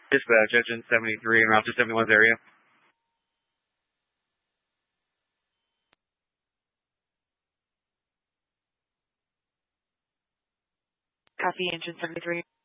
Dispatch, Engine 73 and Route 271's area. Copy, Engine 73.